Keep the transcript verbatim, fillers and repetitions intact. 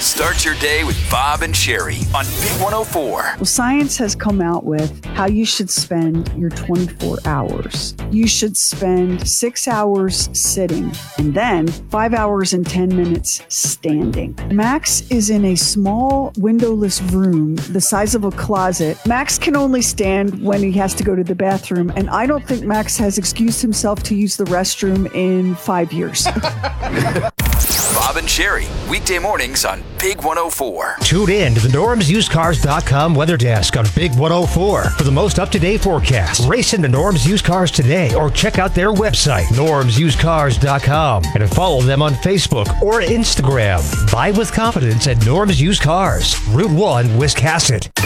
Start your day with Bob and Sherry on Big one oh four. Well, science has come out with how you should spend your twenty-four hours. You should spend six hours sitting and then five hours and ten minutes standing. Max is in a small windowless room the size of a closet. Max can only stand when he has to go to the bathroom, and I don't think Max has excused himself to use the restroom in five years. Bob and Sherry, weekday mornings on Big one oh four. Tune in to the Norms Used Cars dot com weather desk on Big one oh four for the most up-to-date forecast. Race into Norms Used Cars today or check out their website, Norms Used Cars dot com, and follow them on Facebook or Instagram. Buy with confidence at Norms Used Cars, Route one, Wiscasset.